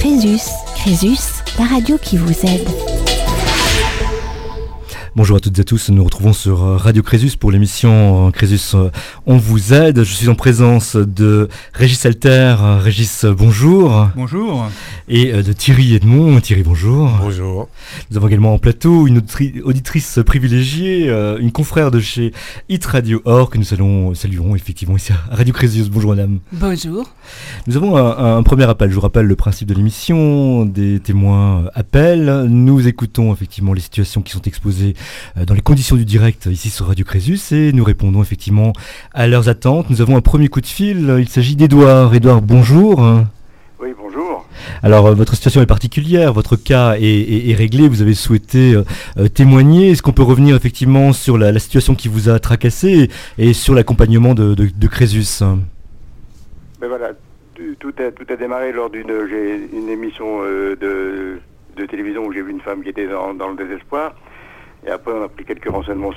Crésus, la radio qui vous aide. Bonjour à toutes et à tous, nous nous retrouvons sur Radio Crésus pour l'émission Crésus on vous aide. Je suis en présence de Régis Alter. Régis, bonjour. Bonjour. Et de Thierry Edmond. Thierry, bonjour. Bonjour. Nous avons également en plateau une auditrice privilégiée, une confrère de chez Hit Radio Or que nous saluons effectivement ici à Radio Crésus. Bonjour madame. Bonjour. Nous avons un premier appel. Je vous rappelle le principe de l'émission. Des témoins appellent. Nous écoutons effectivement les situations qui sont exposées dans les conditions du direct ici sur Radio Crésus et nous répondons effectivement à leurs attentes. Nous avons un premier coup de fil, il s'agit d'Edouard. Edouard, bonjour. Oui, bonjour. Alors votre situation est particulière, votre cas est réglé, vous avez souhaité témoigner. Est-ce qu'on peut revenir effectivement sur la situation qui vous a tracassé et sur l'accompagnement de Crésus? Ben voilà, tout a démarré lors d'une émission de télévision où j'ai vu une femme qui était dans le désespoir. Et après, on a pris quelques renseignements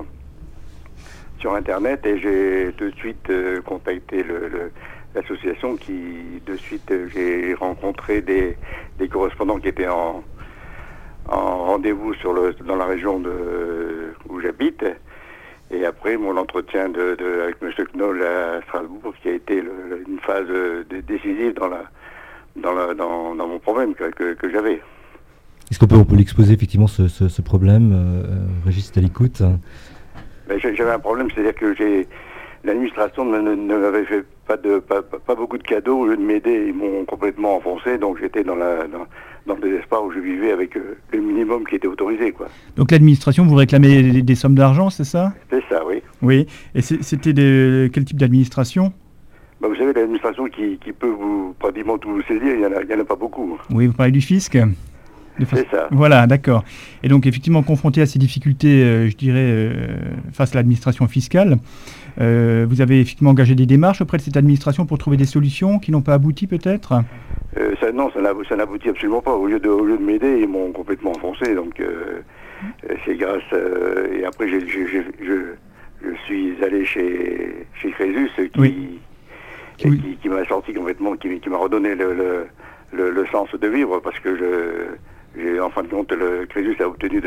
sur Internet et j'ai de suite contacté l'association qui, de suite, j'ai rencontré des correspondants qui étaient en rendez-vous dans la région où j'habite. Et après, mon entretien avec M. Knoll à Strasbourg, qui a été une phase décisive dans mon problème que j'avais. Est-ce qu'on peut l'exposer effectivement ce problème, Régis, à l'écoute? J'avais un problème, c'est-à-dire que l'administration ne m'avait fait pas beaucoup de cadeaux. Au lieu de m'aider, ils m'ont complètement enfoncé, donc j'étais dans le désespoir où je vivais avec le minimum qui était autorisé, quoi. Donc l'administration vous réclamait des sommes d'argent, c'est ça? C'est ça, oui. Oui, et c'était quel type d'administration? Vous savez, l'administration qui peut pratiquement tout vous saisir, il y en a pas beaucoup. Oui, vous parlez du fisc? C'est ça. Voilà, d'accord. Et donc, effectivement, confronté à ces difficultés, face à l'administration fiscale, vous avez effectivement engagé des démarches auprès de cette administration pour trouver des solutions qui n'ont pas abouti, peut-être? Non, ça n'aboutit absolument pas. Au lieu de m'aider, ils m'ont complètement enfoncé. Donc, c'est grâce... et après, je suis allé chez Crésus, qui m'a sorti complètement, qui m'a redonné le sens de vivre, parce que j'ai en fin de compte, le Crésus a obtenu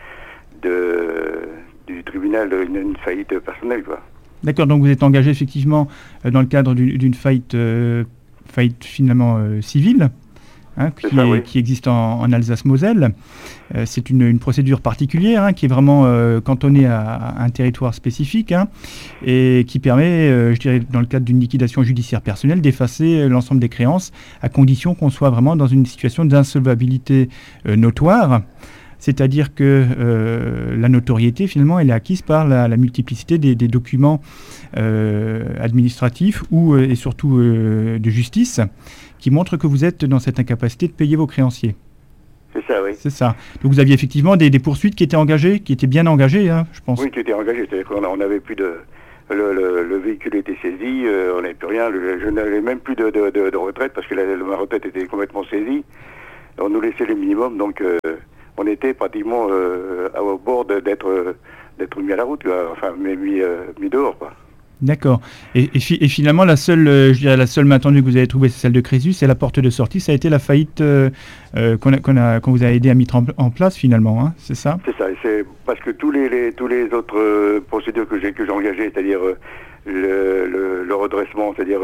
du tribunal une faillite personnelle, quoi. D'accord, donc vous êtes engagé effectivement dans le cadre d'une faillite finalement civile, qui existe en Alsace-Moselle. C'est une procédure particulière qui est vraiment cantonnée à un territoire spécifique et qui permet, dans le cadre d'une liquidation judiciaire personnelle, d'effacer l'ensemble des créances à condition qu'on soit vraiment dans une situation d'insolvabilité notoire. C'est-à-dire que la notoriété, finalement, elle est acquise par la multiplicité des documents administratifs et surtout de justice qui montrent que vous êtes dans cette incapacité de payer vos créanciers. C'est ça, oui. C'est ça. Donc vous aviez effectivement des poursuites qui étaient bien engagées, je pense. Oui, qui étaient engagées. C'est-à-dire qu'on n'avait plus de... Le véhicule était saisi, on n'avait plus rien. Je n'avais même plus de retraite parce que ma retraite était complètement saisie. On nous laissait le minimum, donc on était pratiquement au bord d'être mis à la route, quoi. Enfin mis dehors, quoi. D'accord. Et finalement, la seule main tendue que vous avez trouvée, c'est celle de Crésus, c'est la porte de sortie. Ça a été la faillite qu'on vous a aidé à mettre en place, finalement, c'est ça? C'est ça. C'est parce que tous les autres procédures que j'ai engagées, c'est-à-dire le redressement, c'est-à-dire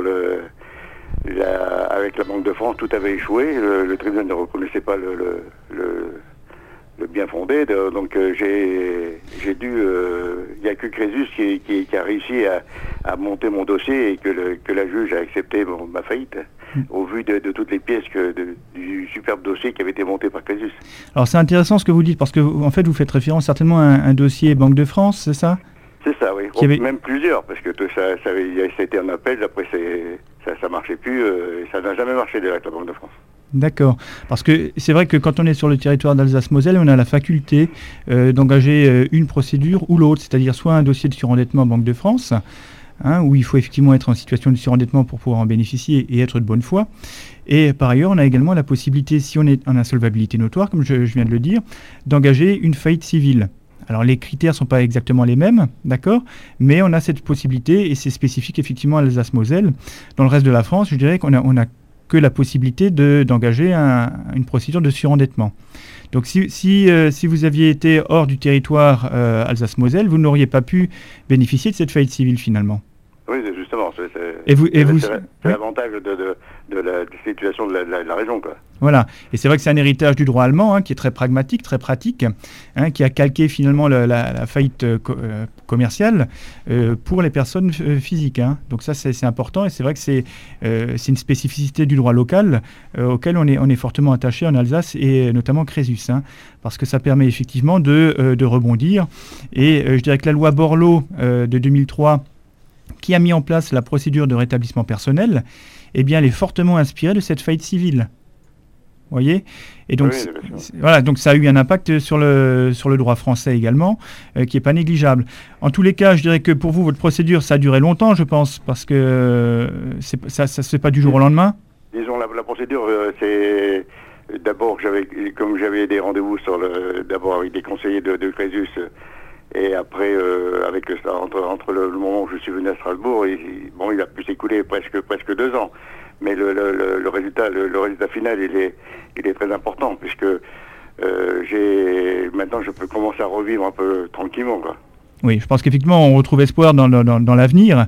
avec la Banque de France, tout avait échoué. Le tribunal ne reconnaissait pas le bien fondé, donc j'ai dû... Il n'y a que Crésus qui a réussi à monter mon dossier et que la juge a accepté ma faillite, au vu de toutes les pièces du superbe dossier qui avait été monté par Crésus. Alors c'est intéressant ce que vous dites, parce que en fait vous faites référence certainement à un dossier Banque de France, c'est ça? C'est ça, oui. Même plusieurs, parce que ça a été un appel, après ça marchait plus, et ça n'a jamais marché avec la Banque de France. D'accord, parce que c'est vrai que quand on est sur le territoire d'Alsace-Moselle, on a la faculté d'engager une procédure ou l'autre, c'est-à-dire soit un dossier de surendettement Banque de France, où il faut effectivement être en situation de surendettement pour pouvoir en bénéficier et être de bonne foi. Et par ailleurs, on a également la possibilité, si on est en insolvabilité notoire, comme je viens de le dire, d'engager une faillite civile. Alors les critères ne sont pas exactement les mêmes, d'accord, mais on a cette possibilité et c'est spécifique effectivement à l'Alsace-Moselle. Dans le reste de la France, je dirais qu'on a que la possibilité d'engager une procédure de surendettement. Donc si vous aviez été hors du territoire Alsace-Moselle, vous n'auriez pas pu bénéficier de cette faillite civile finalement. Oui, justement, c'est l'avantage de la situation de la région, quoi. Voilà, et c'est vrai que c'est un héritage du droit allemand qui est très pragmatique, très pratique, qui a calqué finalement la faillite commerciale pour les personnes physiques. Donc ça, c'est important, et c'est vrai que c'est une spécificité du droit local auquel on est fortement attaché en Alsace, et notamment Crésus, parce que ça permet effectivement de rebondir. Et je dirais que la loi Borloo de 2003, qui a mis en place la procédure de rétablissement personnel, eh bien, elle est fortement inspirée de cette faillite civile. Vous voyez ? Et donc, voilà, donc ça a eu un impact sur le droit français également, qui n'est pas négligeable. En tous les cas, je dirais que pour vous, votre procédure, ça a duré longtemps, je pense, parce que ça ne se fait pas du jour au lendemain. Disons, la procédure, c'est... D'abord, comme j'avais des rendez-vous d'abord avec des conseillers de Crésus, et après, entre le moment où je suis venu à Strasbourg, il a pu s'écouler presque 2 ans. Mais le résultat final, il est très important, puisque maintenant je peux commencer à revivre un peu tranquillement, quoi. Oui, je pense qu'effectivement, on retrouve espoir dans l'avenir.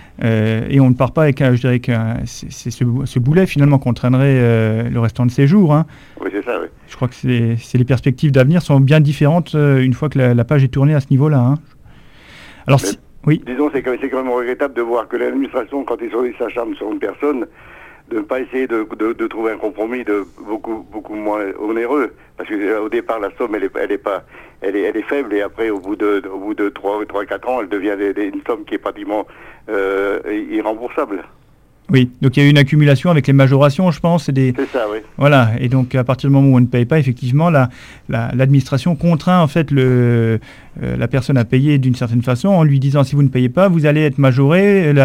Et on ne part pas avec, je dirais, c'est ce boulet finalement qu'on traînerait le restant de ses jours. Oui, c'est ça, oui. Je crois que les perspectives d'avenir sont bien différentes une fois que la page est tournée à ce niveau-là. Alors, oui. Disons, c'est quand même regrettable de voir que l'administration, quand ils s'acharnent sur une personne, de ne pas essayer de trouver un compromis beaucoup moins onéreux, parce que au départ la somme elle est faible, et après au bout de 3-4 ans elle devient une somme qui est pratiquement irremboursable. Oui, donc il y a eu une accumulation avec les majorations, je pense. C'est ça, oui. Voilà, et donc à partir du moment où on ne paye pas, effectivement, l'administration contraint en fait la personne à payer d'une certaine façon, en lui disant si vous ne payez pas, vous allez être majoré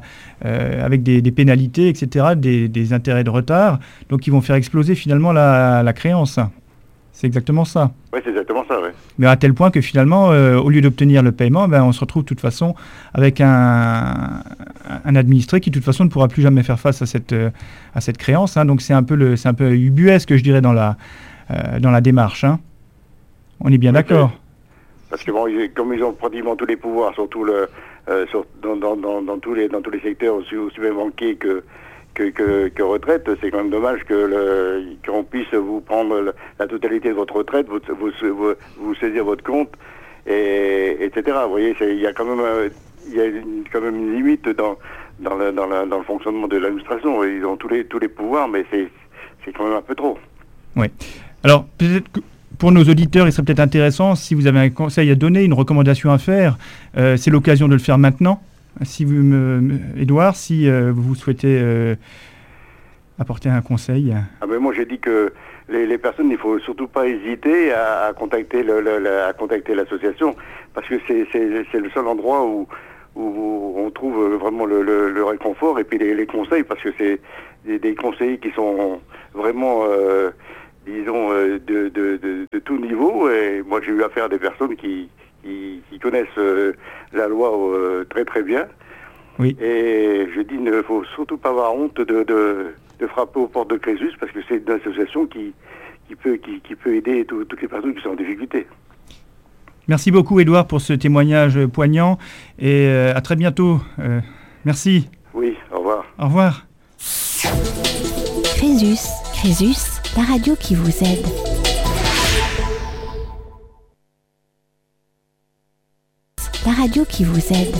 avec des pénalités, etc., des intérêts de retard, donc qui vont faire exploser finalement la créance. C'est exactement ça. Oui, c'est exactement ça, oui. Mais à tel point que finalement, au lieu d'obtenir le paiement, on se retrouve de toute façon avec un administré qui de toute façon ne pourra plus jamais faire face à cette créance. Donc c'est un peu ubuesque, je dirais, dans la démarche. On est bien d'accord. Parce que comme ils ont pratiquement tous les pouvoirs, surtout dans tous les secteurs, aussi bien banquiers que retraite, c'est quand même dommage qu'on puisse vous prendre la totalité de votre retraite, vous saisir votre compte, etc. Vous voyez, il y a quand même une limite dans le fonctionnement de l'administration. Ils ont tous les pouvoirs, mais c'est quand même un peu trop. Oui. Alors, peut-être que pour nos auditeurs, il serait peut-être intéressant, si vous avez un conseil à donner, une recommandation à faire, c'est l'occasion de le faire maintenant. Si Édouard, si vous souhaitez apporter un conseil. Moi j'ai dit que les personnes, il ne faut surtout pas hésiter à contacter l'association, parce que c'est le seul endroit où on trouve vraiment le réconfort, et puis les conseils, parce que c'est des conseillers qui sont vraiment disons de tout niveau, et moi j'ai eu affaire à des personnes qui connaissent la loi très très bien. Oui. Et je dis, il ne faut surtout pas avoir honte de frapper aux portes de Crésus, parce que c'est une association qui peut aider toutes les personnes qui sont en difficulté. Merci beaucoup Édouard pour ce témoignage poignant, et à très bientôt. Merci. Oui, au revoir. Au revoir. Crésus, la radio qui vous aide. La radio qui vous aide.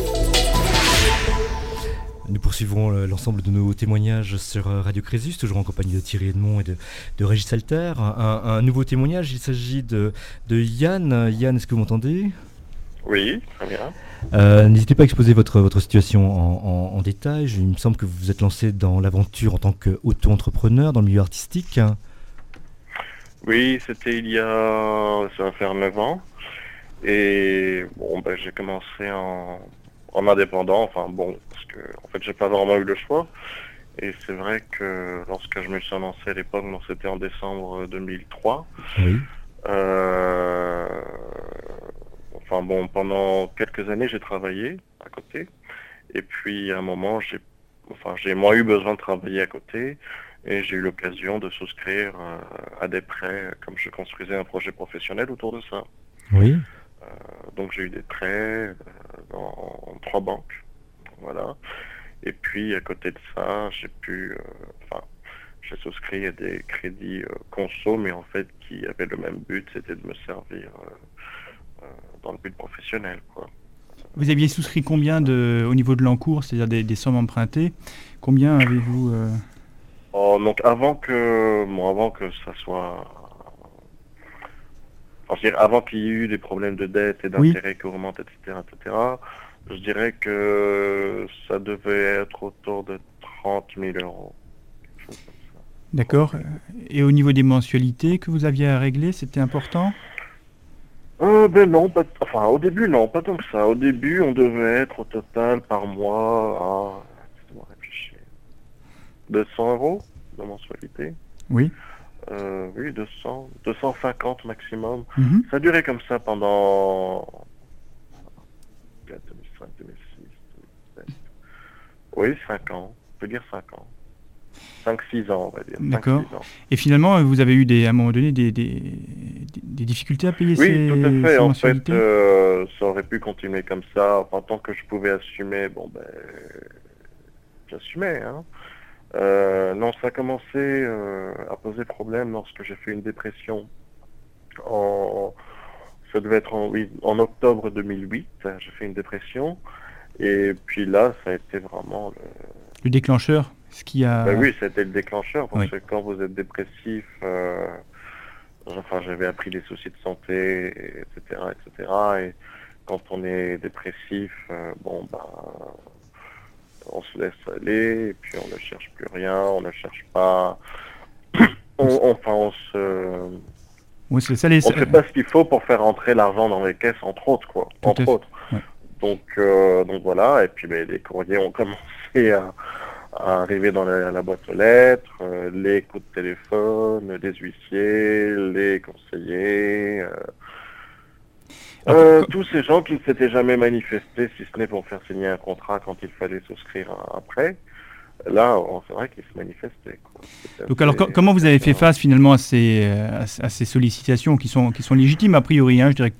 Nous poursuivrons l'ensemble de nos témoignages sur Radio Crésus, toujours en compagnie de Thierry Edmond et de Régis Salter. Un nouveau témoignage, il s'agit de Yann. Yann, est-ce que vous m'entendez ? Oui, très bien. N'hésitez pas à exposer votre situation en détail. Il me semble que vous vous êtes lancé dans l'aventure en tant qu'auto-entrepreneur dans le milieu artistique. Oui, c'était ça va faire 9 ans. Et j'ai commencé en indépendant, parce que en fait j'ai pas vraiment eu le choix. Et c'est vrai que lorsque je me suis lancé à l'époque, c'était en décembre 2003. Oui. Pendant quelques années j'ai travaillé à côté. Et puis à un moment j'ai moins eu besoin de travailler à côté. Et j'ai eu l'occasion de souscrire à des prêts, comme je construisais un projet professionnel autour de ça. Oui. Donc j'ai eu des prêts dans 3 banques. Voilà. Et puis à côté de ça, j'ai souscrit à des crédits conso, mais en fait qui avaient le même but, c'était de me servir dans le but professionnel, quoi. Vous aviez souscrit combien au niveau de l'encours, c'est-à-dire des sommes empruntées? Combien avez-vous Donc avant que ça soit... Enfin, je dirais, avant qu'il y ait eu des problèmes de dette et d'intérêts qui augmentent, etc., je dirais que ça devait être autour de 30 000 euros. Quelque chose comme ça. D'accord. Et au niveau des mensualités que vous aviez à régler, c'était important? Non, au début, non, pas tant que ça. Au début, on devait être au total par mois à, laissez-moi réfléchir, 200 euros de mensualité. Oui. Oui, 200, 250 maximum. Mhm. Ça a duré comme ça pendant 2005, 2006, 2007. Oui, 5 ans. On peut dire 5 ans. 5-6 ans, on va dire. D'accord. 5-6 ans. Et finalement, vous avez eu à un moment donné des difficultés à payer Oui, tout à fait. ces En fait, mensualités? ça aurait pu continuer comme ça. Enfin, tant que je pouvais assumer, j'assumais, hein. Non, ça a commencé à poser problème lorsque j'ai fait une dépression. Ça devait être en octobre 2008. J'ai fait une dépression. Et puis là, ça a été vraiment Le déclencheur, ce qui a... oui, c'était le déclencheur. Parce Oui. que quand vous êtes dépressif, j'avais appris les soucis de santé, etc., etc. Et quand on est dépressif, on se laisse aller, et puis on ne cherche plus rien, on ne cherche pas. On Oui, c'est ça, les... ne fait pas ce qu'il faut pour faire entrer l'argent dans les caisses, entre autres, quoi. Tout à Entre fait. autres. Ouais. Donc voilà, et puis les courriers ont commencé à arriver dans la boîte aux lettres, les coups de téléphone, les huissiers, les conseillers, tous ces gens qui ne s'étaient jamais manifestés, si ce n'est pour faire signer un contrat quand il fallait souscrire un prêt. Là, c'est vrai qu'ils se manifestaient, quoi. Donc alors, comment vous avez fait face finalement à ces sollicitations qui sont légitimes a priori, hein? Je dirais que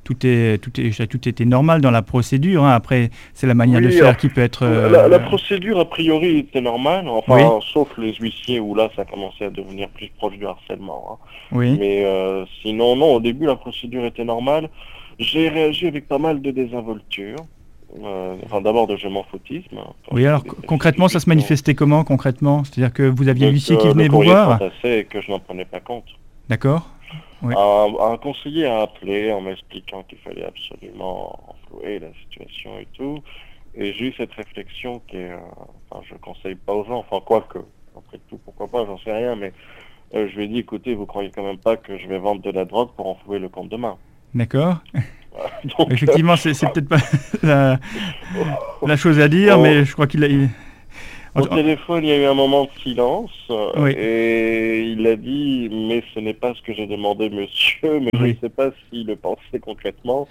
tout était normal dans la procédure, hein. Après, c'est la manière de faire qui peut être... La procédure a priori était normale, enfin, Oui. sauf les huissiers où là, ça commençait à devenir plus proche du harcèlement, hein. Oui. Mais sinon, non, au début, la procédure était normale. J'ai réagi avec pas mal de désinvolture. D'abord de je m'en foutisme. Oui, alors concrètement, ça se manifestait comment concrètement? C'est-à-dire que vous aviez l'huissier qui venait le vous courrier voir? s'entassait et que je n'en prenais pas compte. D'accord. Oui. Un conseiller a appelé en m'expliquant qu'il fallait absolument enflouer la situation et tout. Et j'ai eu cette réflexion qui est... je ne conseille pas aux gens, quoique, après tout, pourquoi pas, j'en sais rien, mais je lui ai dit, écoutez, vous croyez quand même pas que je vais vendre de la drogue pour enflouer le compte demain? D'accord. Donc, Effectivement, c'est peut-être pas la chose à dire, mais je crois qu'il a... Au téléphone, il y a eu un moment de silence, Oui. et il a dit, mais ce n'est pas ce que j'ai demandé, monsieur, mais Oui. je ne sais pas s'il le pensait concrètement.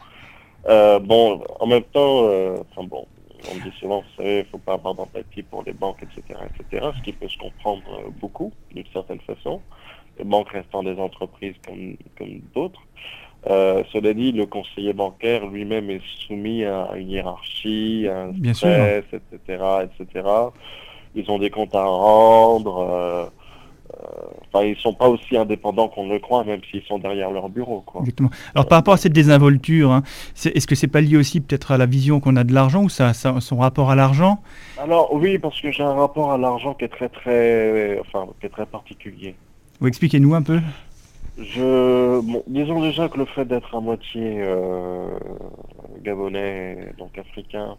En même temps, on me dit souvent, vous savez, il ne faut pas avoir d'empathie pour les banques, etc., ce qui peut se comprendre beaucoup, d'une certaine façon, les banques restant des entreprises comme d'autres. Cela dit, le conseiller bancaire lui-même est soumis à une hiérarchie, à un Bien stress, etc., etc. Ils ont des comptes à rendre. Ils ne sont pas aussi indépendants qu'on le croit, même s'ils sont derrière leur bureau, quoi. Exactement. Alors par rapport à cette désinvolture, hein, est-ce que c'est pas lié aussi peut-être à la vision qu'on a de l'argent ou son rapport à l'argent? Alors oui, parce que j'ai un rapport à l'argent qui est très particulier. Vous expliquez-nous un peu. Disons déjà que le fait d'être à moitié gabonais, donc africain,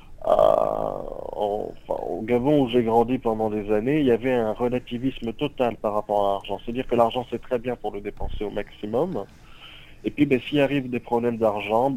au Gabon où j'ai grandi pendant des années, il y avait un relativisme total par rapport à l'argent. C'est-à-dire que l'argent c'est très bien pour le dépenser au maximum. Et puis s'il arrive des problèmes d'argent,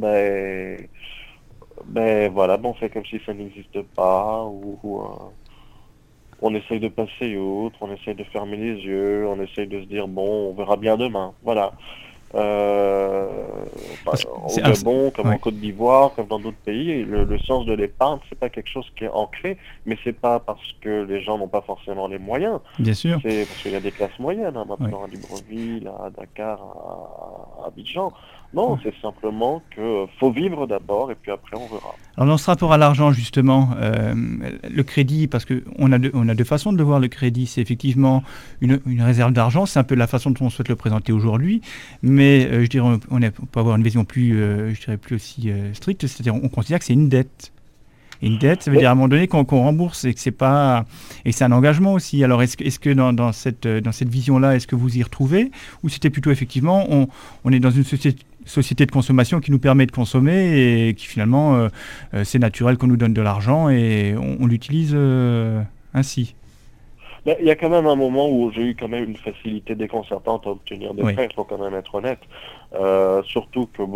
on fait comme si ça n'existe pas, ou on essaye de passer outre, on essaye de fermer les yeux, on essaye de se dire bon, on verra bien demain. Voilà. au Gabon, comme en Côte d'Ivoire, comme dans d'autres pays, le sens de l'épargne, c'est pas quelque chose qui est ancré, mais c'est pas parce que les gens n'ont pas forcément les moyens. Bien sûr. C'est parce qu'il y a des classes moyennes, maintenant à Libreville, à Dakar, à Abidjan. Non, c'est simplement que faut vivre d'abord et puis après on verra. Alors dans ce rapport à l'argent justement, le crédit, parce qu'on a deux façons de voir le crédit, c'est effectivement une réserve d'argent, c'est un peu la façon dont on souhaite le présenter aujourd'hui, mais je dirais on peut avoir une vision plus aussi stricte, c'est-à-dire on considère que c'est une dette. Et une dette, ça veut dire à un moment donné qu'on rembourse et que c'est un engagement aussi. Alors est-ce que dans cette vision-là, est-ce que vous y retrouvez, ou c'était plutôt effectivement on est dans une société de consommation qui nous permet de consommer et qui finalement c'est naturel qu'on nous donne de l'argent et on l'utilise ainsi. Il y a quand même un moment où j'ai eu quand même une facilité déconcertante à obtenir des prêts, il faut quand même être honnête. Surtout que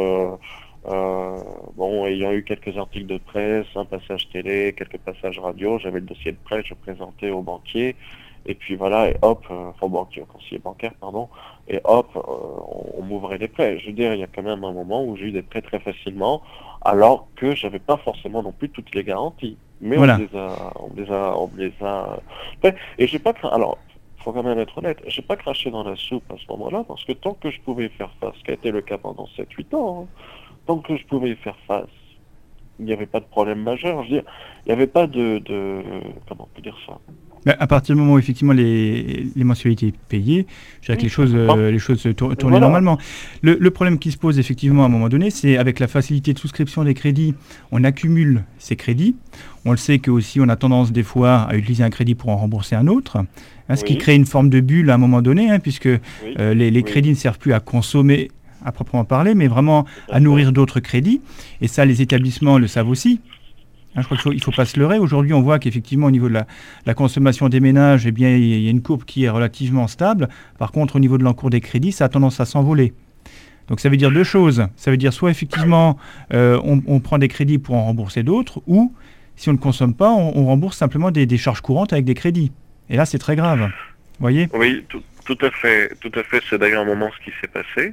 ayant eu quelques articles de presse, un passage télé, quelques passages radio, j'avais le dossier de prêt, je présentais au banquier, et puis voilà, et hop, au conseiller bancaire, pardon, et hop, on m'ouvrait les prêts. Je veux dire, il y a quand même un moment où j'ai eu des prêts très facilement, alors que j'avais pas forcément non plus toutes les garanties. Mais voilà. on les a fait. Et j'ai pas alors, faut quand même être honnête, j'ai pas craché dans la soupe à ce moment-là, parce que tant que je pouvais faire face, ce qui a été le cas pendant 7-8 ans, tant que je pouvais y faire face, il n'y avait pas de problème majeur. Je veux dire, il n'y avait pas de comment on peut dire ça. À partir du moment où effectivement les mensualités payées, je dirais que les choses tournaient normalement. Le problème qui se pose effectivement à un moment donné, c'est avec la facilité de souscription des crédits, on accumule ces crédits. On le sait que aussi on a tendance des fois à utiliser un crédit pour en rembourser un autre, ce qui crée une forme de bulle à un moment donné, puisque les crédits ne servent plus à consommer à proprement parler, mais vraiment à nourrir d'autres crédits. Et ça, les établissements le savent aussi. Je crois qu'il ne faut pas se leurrer. Aujourd'hui, on voit qu'effectivement, au niveau de la consommation des ménages, il y a une courbe qui est relativement stable. Par contre, au niveau de l'encours des crédits, ça a tendance à s'envoler. Donc, ça veut dire deux choses. Ça veut dire soit, effectivement, on prend des crédits pour en rembourser d'autres, ou, si on ne consomme pas, on rembourse simplement des charges courantes avec des crédits. Et là, c'est très grave. Vous voyez ? Oui, tout à fait. Tout à fait. C'est d'ailleurs un moment ce qui s'est passé.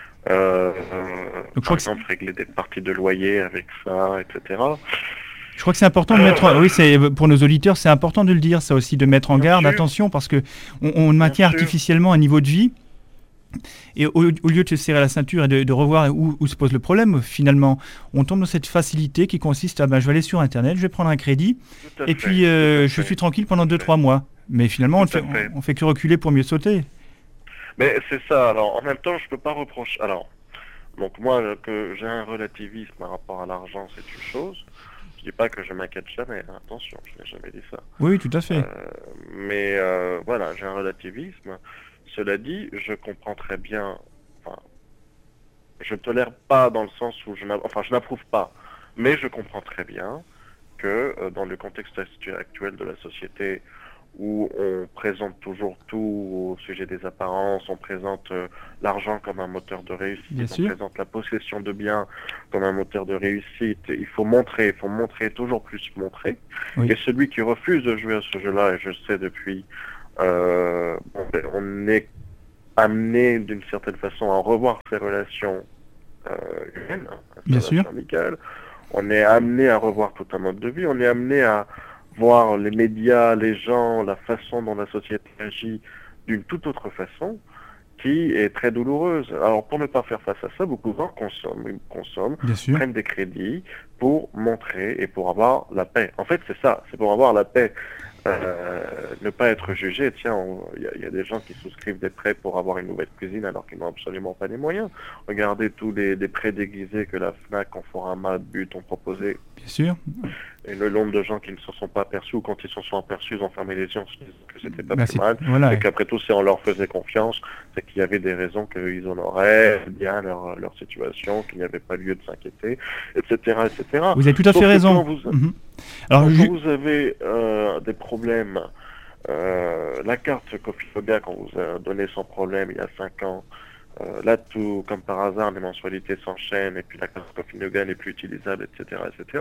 Donc, par exemple, régler des parties de loyer avec ça, etc. Je crois que c'est important de mettre... pour nos auditeurs, c'est important de le dire, ça aussi, de mettre en garde, attention, parce qu'on maintient artificiellement un niveau de vie, et au lieu de se serrer la ceinture et de revoir où se pose le problème, finalement, on tombe dans cette facilité qui consiste à, je vais aller sur Internet, je vais prendre un crédit, et puis je suis tranquille pendant 2-3 mois. Mais finalement, on fait que reculer pour mieux sauter. Mais c'est ça, alors en même temps, je peux pas reprocher... Alors, donc moi, que j'ai un relativisme par rapport à l'argent, c'est une chose. Je dis pas que je m'inquiète jamais, attention, je n'ai jamais dit ça. Oui, tout à fait. Mais voilà, j'ai un relativisme. Cela dit, je comprends très bien... Enfin, je ne tolère pas dans le sens où je n'approuve pas. Mais je comprends très bien que dans le contexte actuel de la société, où on présente toujours tout au sujet des apparences, on présente l'argent comme un moteur de réussite, on présente la possession de biens comme un moteur de réussite. Il faut montrer, toujours plus montrer. Oui. Et celui qui refuse de jouer à ce jeu-là, et je sais depuis, on est amené d'une certaine façon à revoir ses relations humaines, bien sûr, amicales. On est amené à revoir tout un mode de vie, on est amené à voir les médias, les gens, la façon dont la société agit d'une toute autre façon, qui est très douloureuse. Alors pour ne pas faire face à ça, beaucoup de gens consomment, prennent des crédits pour montrer et pour avoir la paix. En fait, c'est ça, c'est pour avoir la paix. Ne pas être jugé. Tiens, il y a des gens qui souscrivent des prêts pour avoir une nouvelle cuisine alors qu'ils n'ont absolument pas les moyens. Regardez tous les prêts déguisés que la FNAC, Conforama, But ont proposés. Bien sûr. Et le nombre de gens qui ne se sont pas aperçus, ou quand ils se sont aperçus, ils ont fermé les yeux en se disant que c'était pas plus mal. Voilà, et qu'après tout, si on leur faisait confiance, c'est qu'il y avait des raisons qu'ils honoraient bien leur situation, qu'il n'y avait pas lieu de s'inquiéter, etc., etc. Vous avez tout à fait raison. Quand vous avez des problèmes, la carte Cofidis qu'on vous a donnée sans problème il y a 5 ans, là tout comme par hasard les mensualités s'enchaînent et puis la carte Cofidis n'est plus utilisable, etc., etc.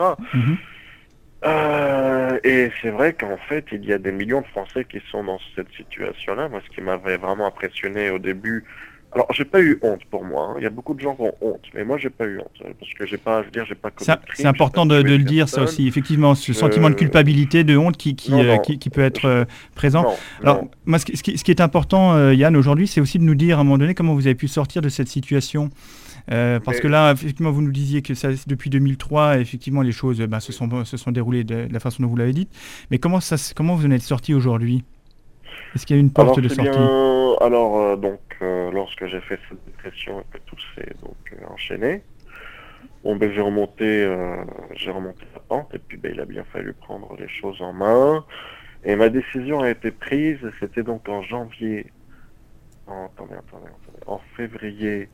Et c'est vrai qu'en fait il y a des millions de Français qui sont dans cette situation-là. Moi, ce qui m'avait vraiment impressionné au début Alors, j'ai pas eu honte pour moi. Il y a beaucoup de gens qui ont honte, mais moi, j'ai pas eu honte parce que j'ai pas commis de crime. C'est important de le dire, ça aussi. Effectivement, ce sentiment de culpabilité, de honte qui peut être présent. Alors, moi, ce qui est important, Yann, aujourd'hui, c'est aussi de nous dire à un moment donné comment vous avez pu sortir de cette situation. Parce que là, effectivement, vous nous disiez que ça, depuis 2003, effectivement, les choses se sont déroulées de la façon dont vous l'avez dit. Mais comment vous en êtes sorti aujourd'hui ? Est-ce qu'il y a une porte de sortie ? Lorsque j'ai fait cette dépression et que tout s'est enchaîné, j'ai remonté la pente et puis il a bien fallu prendre les choses en main. Et ma décision a été prise, c'était donc en février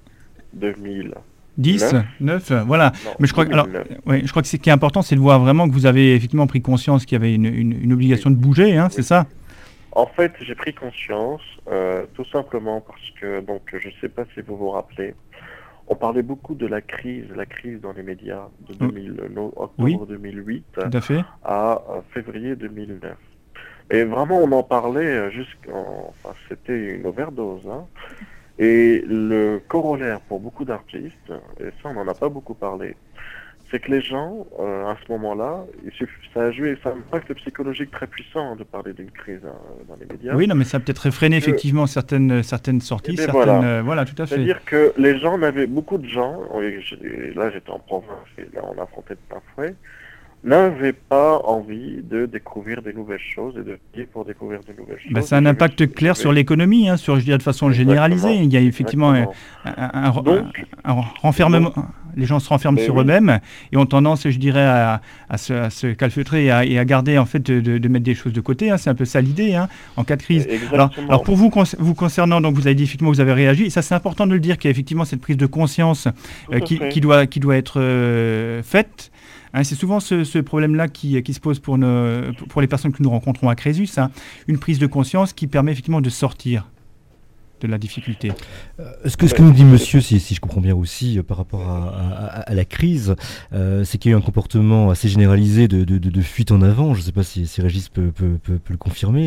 2009, voilà. Non, mais je crois que ce qui est important, c'est de voir vraiment que vous avez effectivement pris conscience qu'il y avait une obligation de bouger, hein, c'est ça ? En fait, j'ai pris conscience, tout simplement parce que, je ne sais pas si vous vous rappelez, on parlait beaucoup de la crise dans les médias de octobre 2008 tout à fait. À février 2009. Et vraiment, on en parlait c'était une overdose, hein. Et le corollaire pour beaucoup d'artistes, et ça on n'en a pas beaucoup parlé, c'est que les gens, à ce moment-là, ça a un impact psychologique très puissant de parler d'une crise dans les médias. Oui, non, mais ça a peut-être réfréné effectivement certaines sorties, voilà, tout à fait. C'est-à-dire que les gens beaucoup de gens, là j'étais en province et là on affrontait de plein fouet, n'avaient pas envie de découvrir des nouvelles choses et de payer pour découvrir de nouvelles choses. Ça a un impact clair sur l'économie, hein, je dirais de façon généralisée. Il y a effectivement un renfermement. Les gens se renferment sur eux-mêmes et ont tendance, je dirais, à se calfeutrer et à garder, en fait, de mettre des choses de côté. Hein. C'est un peu ça l'idée, hein, en cas de crise. Alors pour vous concernant, donc vous avez dit effectivement vous avez réagi. Et ça, c'est important de le dire qu'il y a effectivement cette prise de conscience qui doit être faite. Hein, c'est souvent ce problème-là qui se pose pour les personnes que nous rencontrons à Crésus, hein, une prise de conscience qui permet effectivement de sortir de la difficulté. Ce que nous dit monsieur, si je comprends bien aussi, par rapport à la crise, c'est qu'il y a eu un comportement assez généralisé de fuite en avant. Je ne sais pas si Régis peut le confirmer.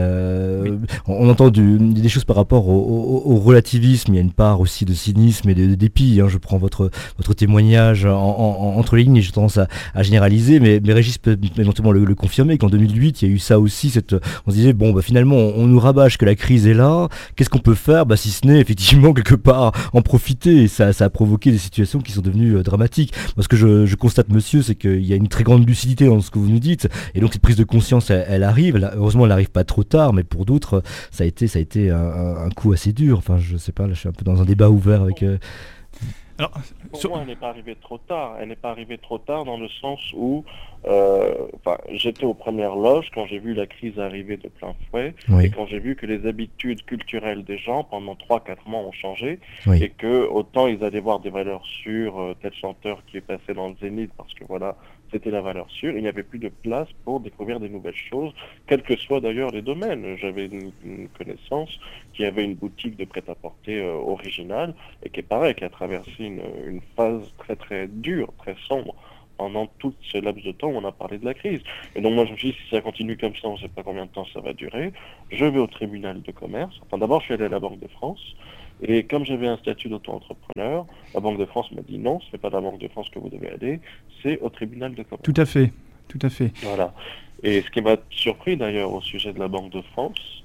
On entend des choses par rapport au relativisme. Il y a une part aussi de cynisme et de dépit. Hein. Je prends votre témoignage entre les lignes et j'ai tendance à généraliser, mais Régis peut éventuellement le confirmer qu'en 2008, il y a eu ça aussi. On se disait, finalement, on nous rabâche que la crise est là. Qu'est-ce qu'on peut faire, si ce n'est effectivement quelque part en profiter, et ça a provoqué des situations qui sont devenues dramatiques. Moi, ce que je constate, monsieur, c'est qu'il y a une très grande lucidité dans ce que vous nous dites, et donc cette prise de conscience, elle arrive. Heureusement, elle n'arrive pas trop tard, mais pour d'autres, ça a été un coup assez dur. Enfin, je sais pas, là, je suis un peu dans un débat ouvert avec. Alors, pour moi, elle n'est pas arrivée trop tard. Elle n'est pas arrivée trop tard dans le sens où j'étais aux premières loges quand j'ai vu la crise arriver de plein fouet, et quand j'ai vu que les habitudes culturelles des gens pendant 3-4 mois ont changé, et que autant ils allaient voir des valeurs sûres, tel chanteur qui est passé dans le Zénith parce que voilà, c'était la valeur sûre, il n'y avait plus de place pour découvrir des nouvelles choses, quels que soient d'ailleurs les domaines. J'avais une connaissance qui avait une boutique de prêt-à-porter originale, et qui est pareil, qui a traversé une phase très très dure, très sombre, pendant tout ce laps de temps où on a parlé de la crise. Et donc moi je me suis dit, si ça continue comme ça, on ne sait pas combien de temps ça va durer, je vais au tribunal de commerce. Enfin d'abord je suis allé à la Banque de France, et comme j'avais un statut d'auto-entrepreneur, la Banque de France m'a dit non, ce n'est pas à la Banque de France que vous devez aller, c'est au tribunal de commerce. Tout à fait. Voilà. Et ce qui m'a surpris d'ailleurs au sujet de la Banque de France,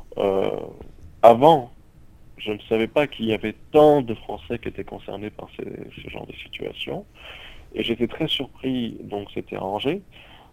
avant, je ne savais pas qu'il y avait tant de Français qui étaient concernés par ce genre de situation. Et j'étais très surpris, donc c'était à Angers,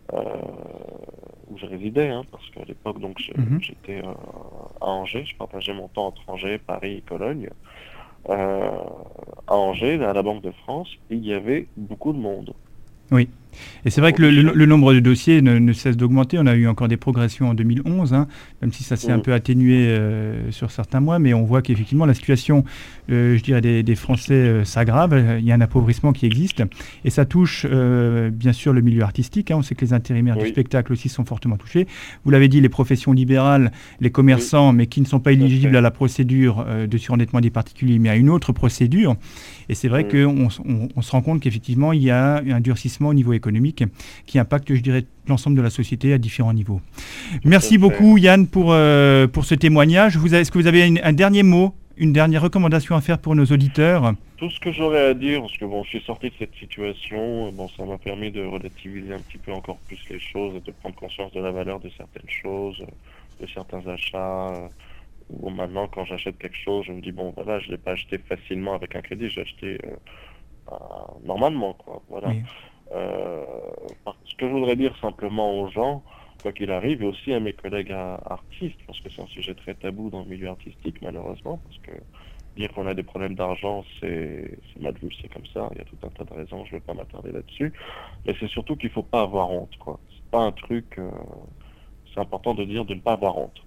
où je résidais, hein, parce qu'à l'époque, donc j'étais à Angers, je partageais mon temps entre Angers, Paris et Cologne. À Angers, à la Banque de France, il y avait beaucoup de monde. Oui. Et c'est vrai que le nombre de dossiers ne cesse d'augmenter. On a eu encore des progressions en 2011, hein, même si ça s'est un peu atténué sur certains mois, mais on voit qu'effectivement la situation, je dirais, des Français s'aggrave. Il y a un appauvrissement qui existe, et ça touche bien sûr le milieu artistique. Hein. On sait que les intérimaires du spectacle aussi sont fortement touchés. Vous l'avez dit, les professions libérales, les commerçants, mais qui ne sont pas éligibles à la procédure de surendettement des particuliers, mais à une autre procédure. Et c'est vrai qu'on se rend compte qu'effectivement, il y a un durcissement au niveau économique qui impacte, je dirais, l'ensemble de la société à différents niveaux. Merci beaucoup, Yann, pour ce témoignage. Est-ce que vous avez un dernier mot Une dernière recommandation à faire pour nos auditeurs? Tout ce que j'aurais à dire, parce que bon, je suis sorti de cette situation, bon, ça m'a permis de relativiser un petit peu encore plus les choses et de prendre conscience de la valeur de certaines choses, de certains achats. Où maintenant, quand j'achète quelque chose, je me dis, bon, voilà, je ne l'ai pas acheté facilement avec un crédit, j'ai acheté normalement, quoi. Voilà. Oui. Ce que je voudrais dire simplement aux gens, quoi qu'il arrive, et aussi à mes collègues artistes, parce que c'est un sujet très tabou dans le milieu artistique, malheureusement, parce que dire qu'on a des problèmes d'argent, c'est mal vu, c'est comme ça, il y a tout un tas de raisons, je ne vais pas m'attarder là-dessus, mais c'est surtout qu'il ne faut pas avoir honte, quoi. C'est pas un truc, c'est important de dire de ne pas avoir honte.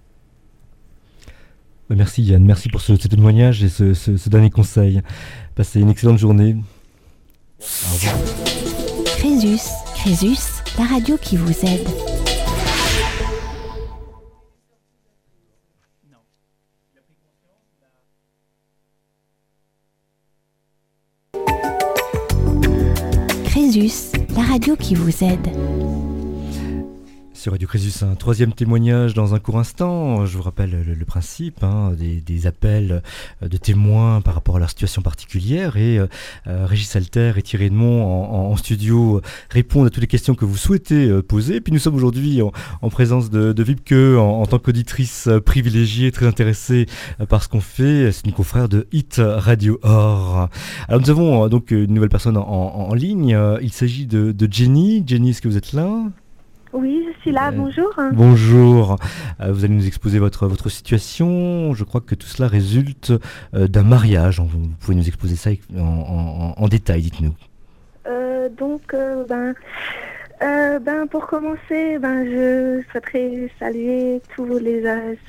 Merci Yann, merci pour ce témoignage et ce dernier conseil. Passez une excellente journée. Au revoir. Crésus, la radio qui vous aide. Crésus, la radio qui vous aide. Sur Radio Crésus, un troisième témoignage dans un court instant. Je vous rappelle le principe des appels de témoins par rapport à leur situation particulière. Et Régis Alter et Thierry Edmond en studio répondent à toutes les questions que vous souhaitez poser. Puis nous sommes aujourd'hui en présence de Wibke en tant qu'auditrice privilégiée, très intéressée par ce qu'on fait. C'est une confrère de Hit Radio Or. Alors nous avons donc une nouvelle personne en ligne. Il s'agit de Jenny. Jenny, est-ce que vous êtes là ? Oui, je suis là, bonjour. Bonjour, vous allez nous exposer votre situation. Je crois que tout cela résulte d'un mariage. Vous pouvez nous exposer ça en détail, dites-nous. Pour commencer, je souhaiterais saluer toutes les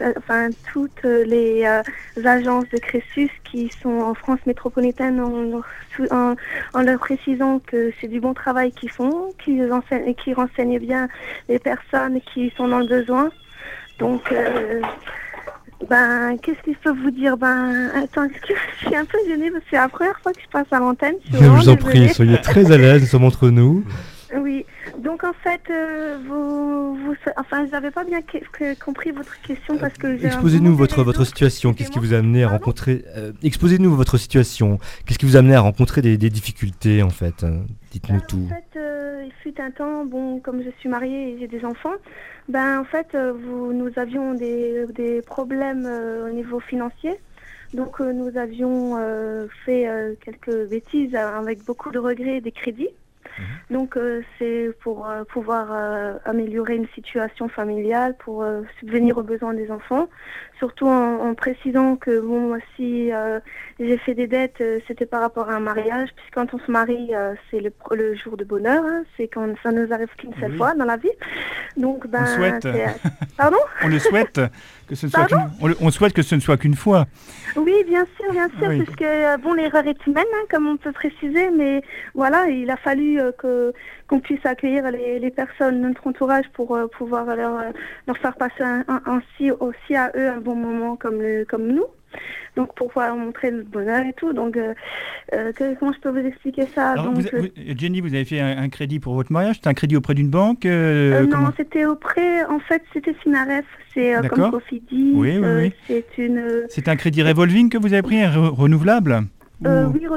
agences de Crésus qui sont en France métropolitaine en leur précisant que c'est du bon travail qu'ils font, qu'ils renseignent bien les personnes qui sont dans le besoin. Donc, qu'est-ce qu'il faut vous dire? Attends, je suis un peu gênée parce que c'est la première fois que je passe à l'antenne. Je vous en prie, soyez très à l'aise, nous sommes entre nous. Oui, donc en fait, je n'avais pas bien compris votre question parce que... Exposez-nous votre situation, qu'est-ce qui vous a amené à rencontrer... exposez-nous votre situation, qu'est-ce qui vous a amené à rencontrer des difficultés en fait? Dites-nous tout. En fait, il fut un temps, comme je suis mariée et j'ai des enfants, nous avions des problèmes au niveau financier. Donc nous avions fait quelques bêtises avec beaucoup de regrets des crédits. Donc c'est pour pouvoir améliorer une situation familiale, pour subvenir aux besoins des enfants, surtout en précisant que moi si j'ai fait des dettes, c'était par rapport à un mariage, puisque quand on se marie, c'est le jour de bonheur, c'est quand ça nous arrive qu'une seule fois dans la vie. Donc on souhaite. Pardon ? On le souhaite que ce ne soit on souhaite que ce ne soit qu'une fois. Oui, bien sûr, oui. Parce que l'erreur est humaine, comme on peut préciser, mais voilà, il a fallu qu'on puisse accueillir les personnes de notre entourage pour pouvoir leur faire passer aussi à eux un bon moment comme nous. Donc pour pouvoir montrer le bonheur et tout. Donc comment je peux vous expliquer ça? Alors, Jenny, vous avez fait un crédit pour votre mariage? C'était un crédit auprès d'une banque? Non, c'était c'était Finaref. C'est comme Cofidis. Oui. C'est un crédit revolving que vous avez pris, renouvelable? Oui,